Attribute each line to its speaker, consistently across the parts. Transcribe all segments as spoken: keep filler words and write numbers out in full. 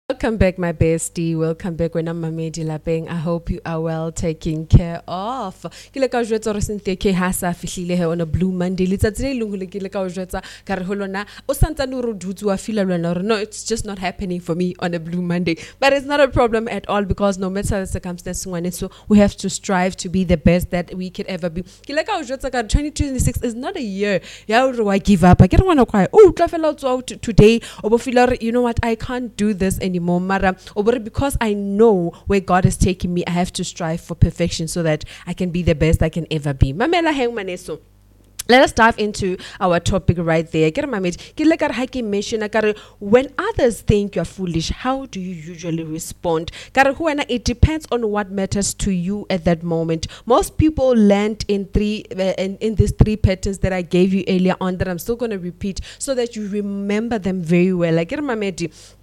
Speaker 1: Welcome back, my bestie. Welcome back when I'm Mamedi Lapeng. I hope you are well taken care of. Ke le ka o jwetsa hore Cynthia K ha sa fihlile he on a blue Monday. Letsatsi le leng le ke le ka o jwetsa ka re ho lona o santsane o re dutse wa feel lwana hore no, it's just not happening for me on a blue Monday. But it's not a problem at all because no matter the circumstance, so we have to strive to be the best that we could ever be. Ke le ka o jwetsa ka twenty twenty-six is not a year ya hore wa give up. I get one quiet. Oh, tla fela o tswa today o bo feel you know what, I can't do this anymore. Mara, or because I know where God is taking me, I have to strive for perfection so that I can be the best I can ever be. Mamela heng maneso. Let us dive into our topic right there. When others think you're foolish, how do you usually respond? It depends on what matters to you at that moment. Most people land in three uh, in, in these three patterns that I gave you earlier on that I'm still going to repeat so that you remember them very well. Like let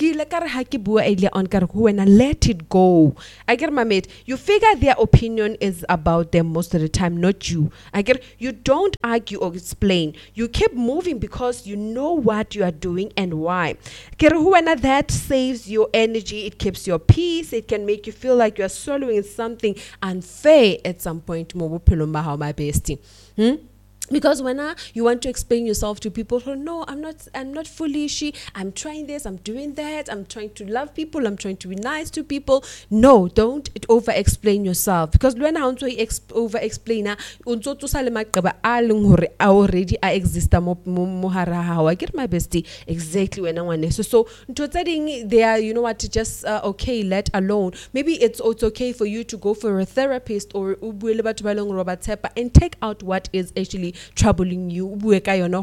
Speaker 1: it go. I get my mate. You figure their opinion is about them most of the time, not you. I get you don't argue or explain. You keep moving because you know what you are doing and why. That saves your energy. It keeps your peace. It can make you feel like you are swallowing something unfair at some point. My bestie. Hmm? Because when uh, you want to explain yourself to people who no, I'm not I'm not foolish, I'm trying this, I'm doing that, I'm trying to love people, I'm trying to be nice to people. No, don't over explain yourself. Because when I want to over explain I already I exist I get my bestie exactly when I want so so they are, you know what, just uh, okay, let alone. Maybe it's it's okay for you to go for a therapist or and take out what is actually troubling you. And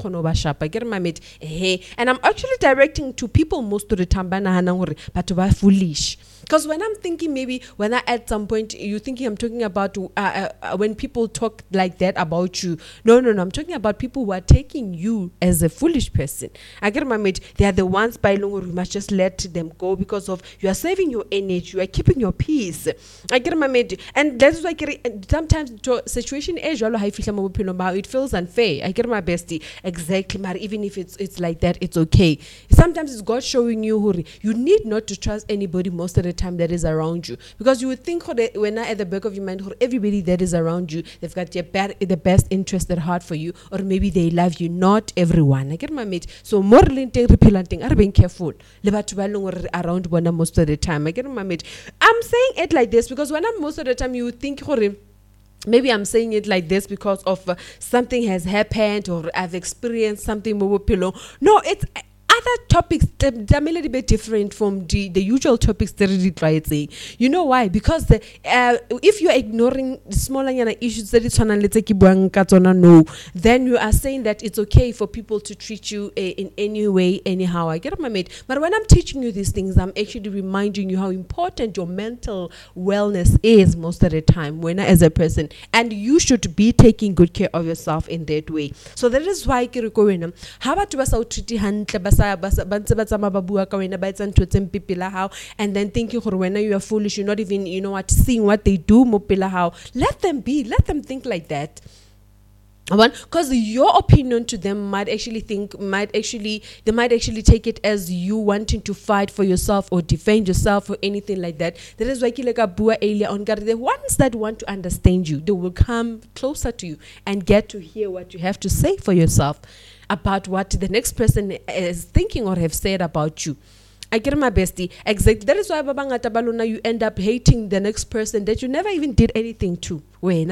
Speaker 1: I'm actually directing to people most of the time, but foolish. Because when I'm thinking, maybe when I at some point you thinking I'm talking about uh, uh, when people talk like that about you. No, no, no. I'm talking about people who are taking you as a foolish person. I get my mate. They are the ones by long we must just let them go because of you are saving your energy, you are keeping your peace. I get my mate, and that's why sometimes situation is it feels unfair. I get my bestie exactly, but even if it's it's like that, it's okay. Sometimes it's God showing you who you need not to trust anybody most of the time that is around you, because you would think when I at the back of your mind everybody that is around you they've got your bad, the best interest at heart for you, or maybe they love you. Not everyone. I get my mate. So more repenting are being careful around one most of the time. I get my mate. I'm saying it like this because when I'm most of the time you would think maybe I'm saying it like this because of uh, something has happened or I've experienced something more pillow. No, it's other topics that are a little bit different from the, the usual topics that we try to say. You know why? Because the, uh, if you're ignoring the smaller issues that it's no, then you are saying that it's okay for people to treat you uh, in any way, anyhow. I get my mate. But when I'm teaching you these things, I'm actually reminding you how important your mental wellness is most of the time when as a person, and you should be taking good care of yourself in that way. So that is why how about you treat and then thinking when you are foolish, you're not even, you know what, seeing what they do. Let them be, let them think like that. Because your opinion to them might actually think, might actually, they might actually take it as you wanting to fight for yourself or defend yourself or anything like that. That is why the ones that want to understand you, they will come closer to you and get to hear what you have to say for yourself about what the next person is thinking or have said about you. I get my bestie. Exactly. That is why Babanga Tabaluna, you end up hating the next person that you never even did anything to.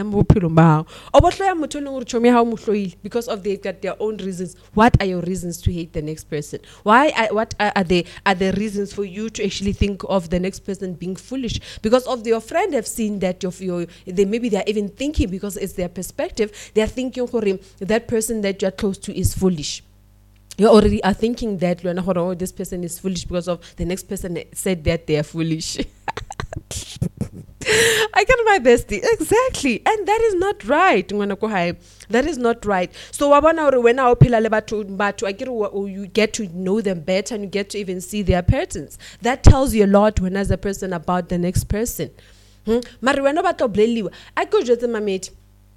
Speaker 1: Because of they've got their own reasons. What are your reasons to hate the next person? Why are, what are, are they are the reasons for you to actually think of the next person being foolish? Because of your friend have seen that of your they maybe they're even thinking, because it's their perspective, they're thinking that person that you're close to is foolish. You already are thinking that oh, this person is foolish because of the next person said that they are foolish. I get my bestie. Exactly. And that is not right. That is not right. So when I you get to know them better and you get to even see their patterns. That tells you a lot when as a person about the next person. Hmm? I go just my mate.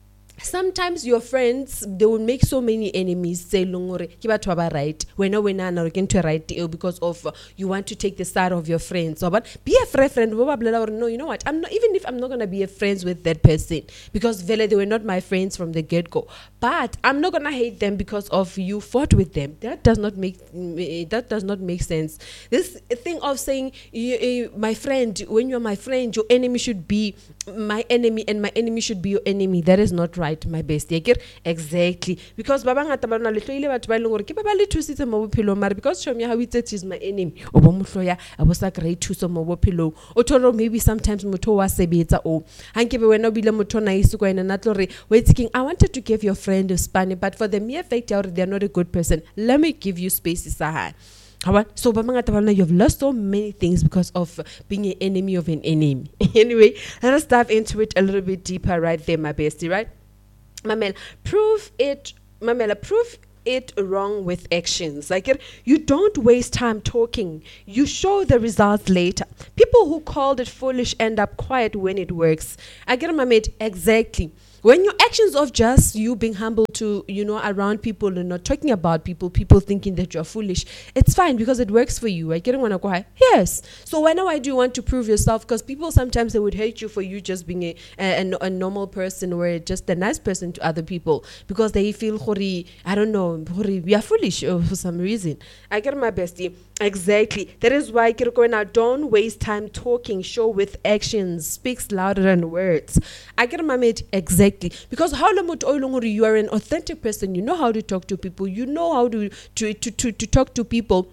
Speaker 1: sometimes your friends, they will make so many enemies, say longore ke batho ba right wena wena na re ke ntwe right eo, because of uh, you want to take the side of your friends. So but be a friend friend bo ba bolela hore no, you know what, I'm not, even if I'm not going to be a friends with that person because vele they were not my friends from the get go, but I'm not going to hate them because of you fought with them. That does not make that does not make sense. This thing of saying you, you, my friend, when you're my friend, your enemy should be my enemy and my enemy should be your enemy, that is not right, my bestie. Exactly, because baba ngata ba na le tloile batho ba ileng gore ke ba ba le thusitse mo bophelo mara because show me how it is my enemy o bo mohloya a bo sa great thuso mo bophelo o tholo. Maybe sometimes motho wa sebetsa o hanke be wena o bile motho nice ko ena na tlo re wait thinking I wanted to give your friend a span, but for the mere fact that they are not a good person, let me give you space sa. So you've lost so many things because of being an enemy of an enemy. Anyway, let us dive into it a little bit deeper right there, my bestie, right? Mamela, prove it, Mamela, prove it wrong with actions. Like it, you don't waste time talking. You show the results later. People who called it foolish end up quiet when it works. I get my mate, exactly. When your actions of just you being humble to, you know, around people and not talking about people, people thinking that you're foolish, it's fine because it works for you. I don't want to go high. Yes. So whenever do you want to prove yourself? Because people sometimes they would hate you for you just being a, a, a normal person or just a nice person to other people because they feel, hori, I don't know, hori, we are foolish uh, for some reason. I get my bestie. Exactly. That is why now don't waste time talking. Show with actions. Speaks louder than words. I get my mate. Exactly. Because how long you are an authentic person, you know how to talk to people, you know how to to, to, to, to talk to people.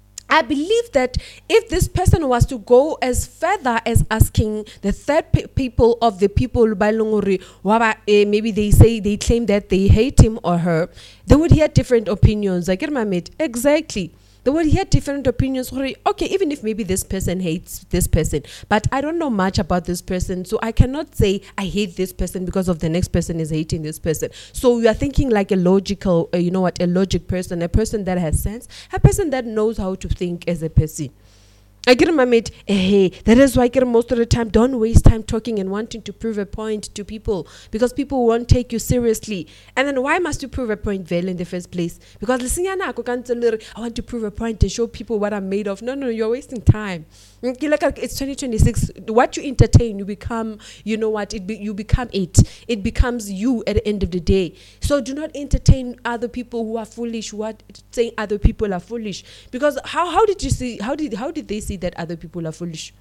Speaker 1: I believe that if this person was to go as further as asking the third pe- people of the people by Longori, maybe they say they claim that they hate him or her, they would hear different opinions. I get my mate. Exactly. They would hear different opinions. Okay, even if maybe this person hates this person, but I don't know much about this person, so I cannot say I hate this person because of the next person is hating this person. So we are thinking like a logical, uh, you know what, a logic person, a person that has sense, a person that knows how to think as a person. I get my mate, hey, that is why I get most of the time, don't waste time talking and wanting to prove a point to people because people won't take you seriously. And then why must you prove a point, Vel, in the first place? Because listen, I want to prove a point and show people what I'm made of. No, no, you're wasting time. It's twenty twenty-six. What you entertain, you become, you know what, it be, you become it. It becomes you at the end of the day. So do not entertain other people who are foolish, who are saying other people are foolish. Because how, how did you see, how did, how did they see that other people are foolish?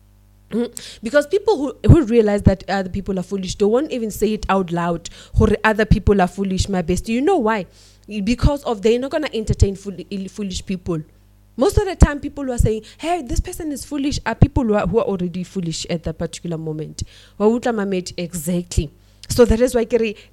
Speaker 1: Mm-hmm. Because people who, who realize that other people are foolish, they won't even say it out loud. Other people are foolish, my best. Do you know why? Because of they're not going to entertain fool- foolish people. Most of the time, people who are saying, hey, this person is foolish, are people who are, who are already foolish at that particular moment. Exactly. So that is why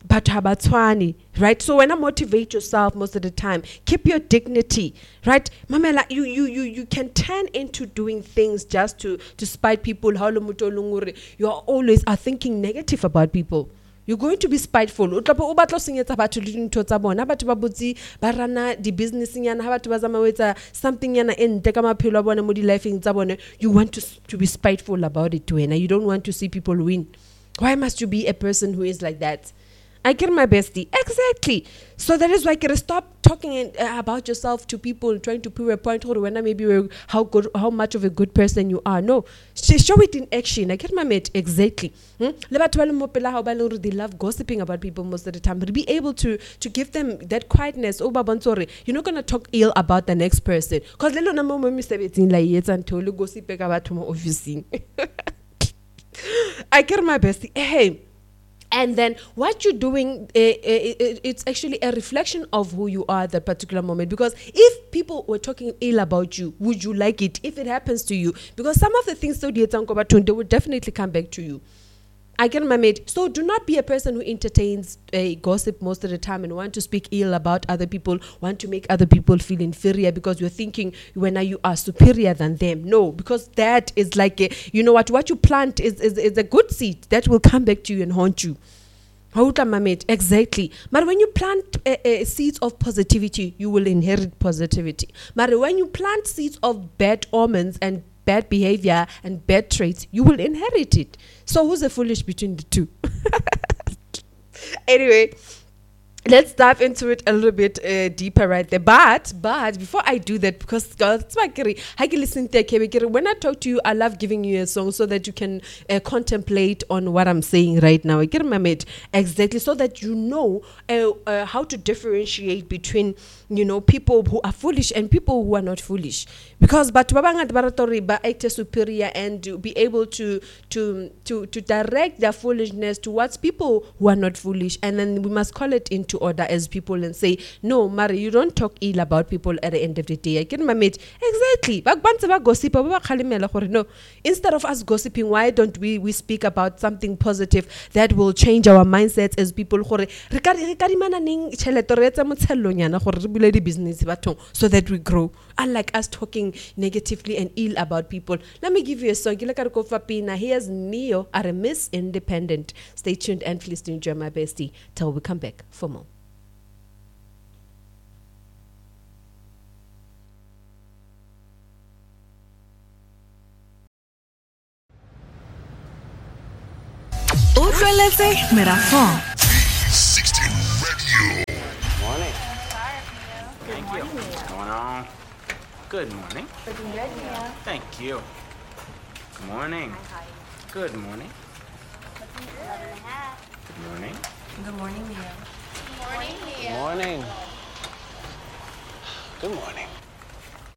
Speaker 1: right? So when I motivate yourself most of the time, keep your dignity, right? Mamela, you you you you can turn into doing things just to to spite people. You are always are thinking negative about people. You're going to be spiteful. Utlapo ubatlo singeta batho le dintho tsa bona batho ba botsi ba rana di business nyana ha batho ba zamawetsa something yana ente ka maphelo a bona mo di lifeng tsa bona. You want to to be spiteful about it wena. You don't want to see people win. Why must you be a person who is like that? I get my bestie. Exactly. So that is why I can stop talking in, uh, about yourself to people and trying to prove a point when I maybe how good, how much of a good person you are. No, show it in action. I get my mate. Exactly. Hmm? They love gossiping about people most of the time, but be able to to give them that quietness. Oh, Babansori, you're not gonna talk ill about the next person because lelo na mo mo misebetsing la yetsa ntolo gossip ka batho mo officing. I get my bestie. Hey. And then what you're doing, uh, uh, it's actually a reflection of who you are at that particular moment. Because if people were talking ill about you, would you like it if it happens to you? Because some of the things they would definitely come back to you. I get my mate. So do not be a person who entertains uh, gossip most of the time and want to speak ill about other people, want to make other people feel inferior because you're thinking when you are superior than them. No, because that is like, a, you know what, what you plant is, is, is a good seed that will come back to you and haunt you. Exactly. But when you plant uh, uh, seeds of positivity, you will inherit positivity. But when you plant seeds of bad omens and bad behavior and bad traits, you will inherit it. So who's the foolish between the two? Anyway, let's dive into it a little bit uh, deeper right there. But but before I do that, because girls, listen to K B, when I talk to you, I love giving you a song so that you can uh, contemplate on what I'm saying right now. I get my mate exactly so that you know uh, uh, how to differentiate between, you know, people who are foolish and people who are not foolish. Because but ba act superior and to be able to to to to direct their foolishness towards people who are not foolish, and then we must call it into order as people and say, no, Mari, you don't talk ill about people at the end of the day. I get my mate exactly. Gossip, no. Instead of us gossiping, why don't we we speak about something positive that will change our mindsets as people? So that we grow. Unlike us talking negatively and ill about people. Let me give you a song. Here's Neo are a Miss Independent. Stay tuned and please do enjoy my bestie till we come back for more.
Speaker 2: sixty Radio.
Speaker 3: Morning. Thank you. What's going on? Good morning.
Speaker 4: Looking good, Mia.
Speaker 3: Thank you. Good morning. Good morning. Good morning.
Speaker 4: Good morning, Mia.
Speaker 3: Good morning. Good morning.